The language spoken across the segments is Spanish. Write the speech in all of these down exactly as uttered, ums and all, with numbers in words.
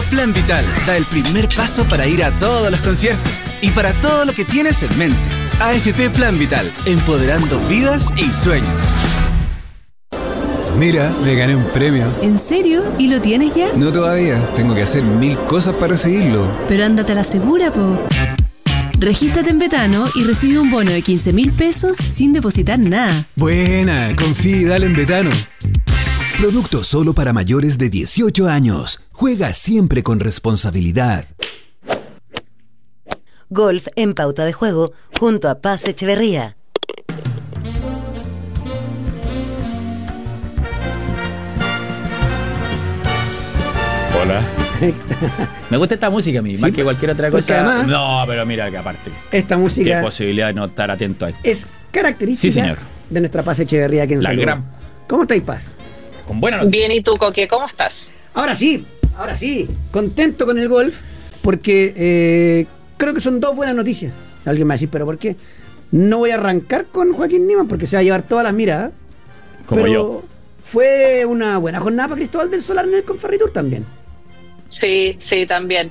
Plan Vital da el primer paso para ir a todos los conciertos y para todo lo que tienes en mente. A F P Plan Vital, empoderando vidas y sueños. Mira, me gané un premio. ¿En serio? ¿Y lo tienes ya? No todavía, tengo que hacer mil cosas para recibirlo. Pero ándate a la segura, po. Regístrate en Betano y recibe un bono de quince mil pesos sin depositar nada. Buena, confía y dale en Betano. Producto solo para mayores de dieciocho años. Juega siempre con responsabilidad. Golf en Pauta de Juego junto a Paz Echeverría. Hola. Me gusta esta música a mí, sí, más que cualquier otra cosa. Además, no, pero mira que aparte. Esta música. Qué posibilidad de no estar atento a esto. Es característica sí, señor. de nuestra Paz Echeverría, quien La saluda. gran... ¿Cómo estáis, Paz? Con buena noticia. Bien, ¿y tú, Coque? ¿Cómo estás? Ahora sí, ahora sí. Contento con el golf, porque eh, creo que son dos buenas noticias. Alguien me va a decir, ¿pero por qué? No voy a arrancar con Joaquín Niemann porque se va a llevar todas las miradas. Como pero yo. Fue una buena jornada para Cristóbal del Solar en el Conferritour también. Sí, sí, también.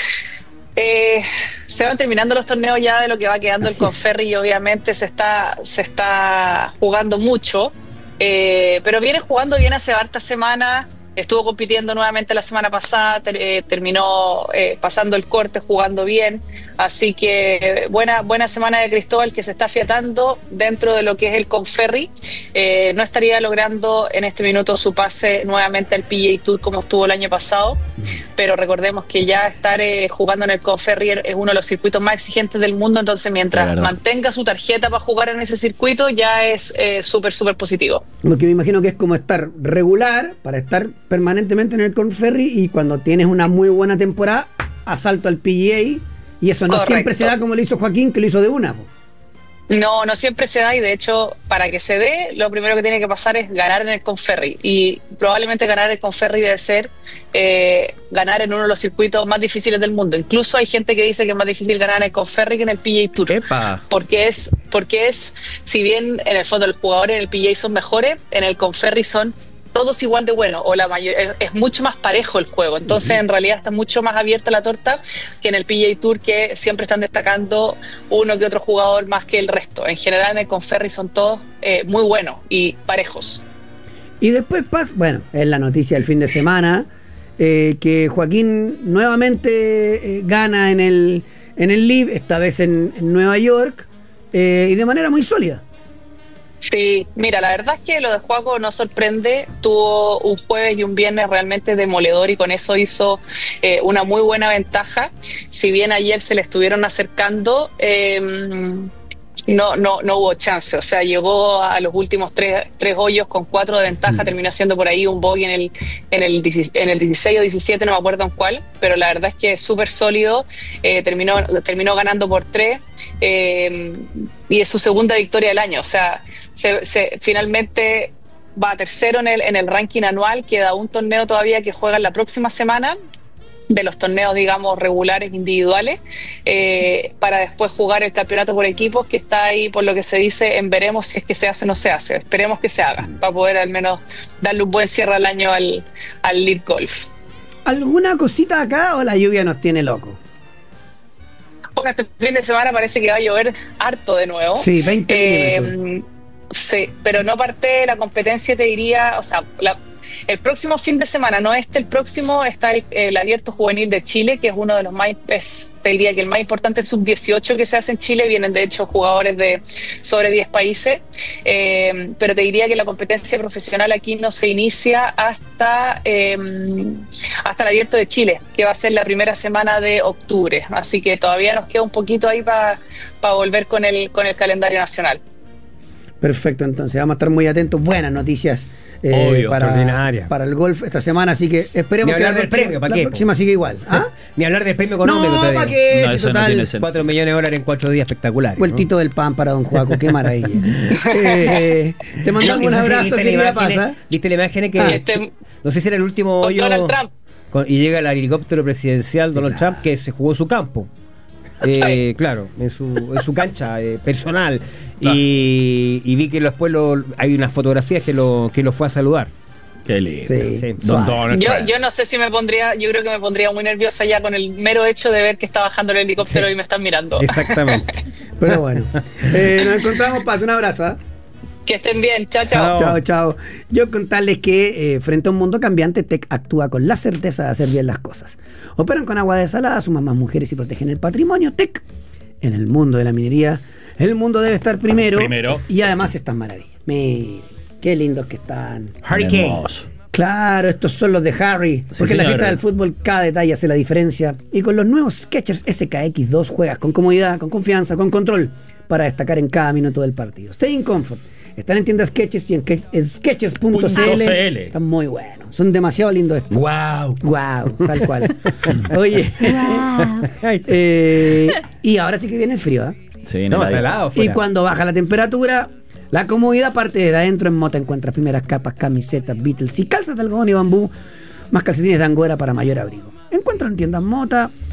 Eh, se van terminando los torneos ya de lo que va quedando Así el Conferri y obviamente se está, se está jugando mucho, eh, pero viene jugando bien hace hartas semanas. Estuvo compitiendo nuevamente la semana pasada, ter, eh, terminó eh, pasando el corte, jugando bien. Así que buena, buena semana de Cristóbal, que se está afiatando dentro de lo que es el Conferri. Eh, no estaría logrando en este minuto su pase nuevamente al P G A Tour como estuvo el año pasado, pero recordemos que ya estar eh, jugando en el Conferri es uno de los circuitos más exigentes del mundo, entonces mientras mantenga su tarjeta para jugar en ese circuito ya es eh, súper, súper positivo. Porque me imagino que es como estar regular para estar permanentemente en el Conferri y cuando tienes una muy buena temporada, asalto al P G A, y eso no Correcto. Siempre se da como lo hizo Joaquín, que lo hizo de una. Po. No, no siempre se da y de hecho para que se dé lo primero que tiene que pasar es ganar en el Conferri y probablemente ganar el Conferri debe ser eh, ganar en uno de los circuitos más difíciles del mundo. Incluso hay gente que dice que es más difícil ganar en el Conferri que en el P G A Tour. ¡Epa! Porque es, porque es, si bien en el fondo los jugadores en el P G A son mejores, en el Conferri son todos igual de buenos, o la mayor, es, es mucho más parejo el juego, entonces uh-huh. en realidad está mucho más abierta la torta que en el P G A Tour, que siempre están destacando uno que otro jugador más que el resto. En general en el Conferri son todos eh, muy buenos y parejos. Y después pasa, bueno, es la noticia del fin de semana, eh, que Joaquín nuevamente eh, gana en el, en el Live, esta vez en, en Nueva York, eh, y de manera muy sólida. Sí, mira, la verdad es que lo de Joaco no sorprende, tuvo un jueves y un viernes realmente demoledor y con eso hizo eh, una muy buena ventaja. Si bien ayer se le estuvieron acercando, eh, no, no, no hubo chance, o sea, llegó a los últimos tres, tres hoyos con cuatro de ventaja, terminó haciendo por ahí un bogey en el, en el, en el dieciséis o diecisiete, no me acuerdo en cuál, pero la verdad es que es súper sólido, eh, terminó, terminó ganando por tres, eh, y es su segunda victoria del año, o sea, se, se, finalmente va tercero en el, en el ranking anual, queda un torneo todavía que juega la próxima semana, de los torneos, digamos, regulares, individuales, eh, para después jugar el campeonato por equipos, que está ahí, por lo que se dice, en veremos si es que se hace o no se hace. Esperemos que se haga, para poder al menos darle un buen cierre al año al, al Lead Golf. ¿Alguna cosita acá o la lluvia nos tiene locos? Porque este fin de semana parece que va a llover harto de nuevo. Sí, veinte eh, milímetros. Sí, pero no parte de la competencia, te diría, o sea, la... El próximo fin de semana, no este, el próximo está el, el Abierto Juvenil de Chile, que es uno de los más, es, te diría que el más importante, sub dieciocho que se hace en Chile. Vienen de hecho jugadores de sobre diez países, eh, pero te diría que la competencia profesional aquí no se inicia hasta, eh, hasta el Abierto de Chile, que va a ser la primera semana de octubre, así que todavía nos queda un poquito ahí para pa volver con el, con el calendario nacional. Perfecto, entonces vamos a estar muy atentos. Buenas noticias eh, Obvio, para, para el golf esta semana, así que esperemos que la, del próxima, premio, ¿para la qué, próxima siga igual. ¿Ah? Ni hablar del premio económico. No, ¿para qué? No, Si eso total, no tiene cuatro millones de dólares en cuatro días, espectaculares. Vueltito, ¿no? Del pan para don Joaco, qué maravilla. eh, te mandamos un abrazo, querida Pasa. ¿Viste la imagen que, ah, este, no sé si era el último hoyo, Donald Trump. Con, y llega el helicóptero presidencial Donald claro. Trump, que se jugó su campo. Eh, claro, en su, en su cancha eh, personal. Claro. Y, y vi que después lo, hay unas fotografías que lo, que lo fue a saludar. Qué lindo. Sí, Sí. Don Donald Yo, Trump. yo no sé si me pondría, yo creo que me pondría muy nerviosa ya con el mero hecho de ver que está bajando el helicóptero Sí. y me están mirando. Exactamente. Pero bueno. Eh, nos encontramos, Paz. Un abrazo. ¿eh? Que estén bien, chao, chao. Chao. Chao, chao. Yo contarles que eh, frente a un mundo cambiante, T E C actúa con la certeza de hacer bien las cosas. Operan con agua desalada, suman más mujeres y protegen el patrimonio. T E C, en el mundo de la minería, el mundo debe estar primero. Primero. Y además están maravillas. Miren, qué lindos que están. Hurricane. Hermoso. Claro, estos son los de Harry. Sí, Porque en la señor. fiesta del fútbol cada detalle hace la diferencia. Y con los nuevos Skechers S K X dos juegas con comodidad, con confianza, con control para destacar en cada minuto del partido. Stay in comfort. Están en tiendas Skechers y en que- en skechers punto c l. .cl. Están muy buenos. Son demasiado lindos estos. Wow. Wow, tal cual. Oye. Ay, eh, y ahora sí que viene el frío, ¿eh? Sí, no, no, está helado Y afuera. cuando baja la temperatura, la comodidad parte de adentro. En Mota encuentras primeras capas, camisetas, Beatles y calzas de algodón y bambú, más calcetines de Angora para mayor abrigo. Encuentran en tiendas Mota